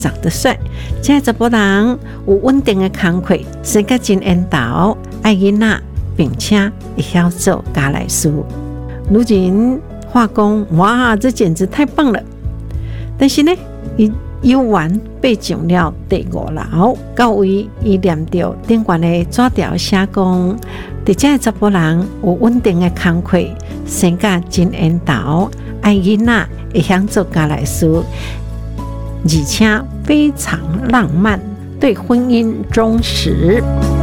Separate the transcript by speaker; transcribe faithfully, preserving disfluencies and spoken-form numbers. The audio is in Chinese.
Speaker 1: 长得帅，这个查甫人有稳定的工课，性格真缘投，爱囡仔，并且会晓做家内事。女人话讲，哇，这简直太棒了！但是呢，伊游玩爬上了第五楼，到位伊念到顶悬的纸条写讲，伫这个查甫人有稳定的工课，性格真缘投，爱囡仔，会晓做家内事，而且非常浪漫，对婚姻忠实。